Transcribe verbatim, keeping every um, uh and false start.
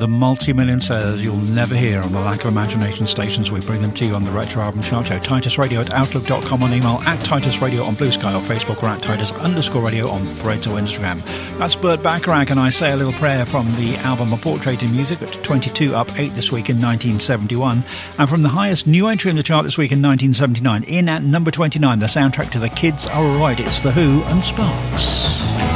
the multi-million sellers you'll never hear on the Lack of Imagination stations. We bring them to you on the Retro Album Chart Show. Titus Radio at outlook dot com on email, at Titus Radio on Blue Sky or Facebook, or at Titus underscore radio on Threads or Instagram. That's Burt Bacharach, and I say a little prayer from the album A Portrait in Music at twenty-two, up eight this week in nineteen seventy-one. And from the highest new entry in the chart this week in nineteen seventy-nine, in at number twenty-nine, the soundtrack to The Kids Are Alright, it's The Who and Sparks.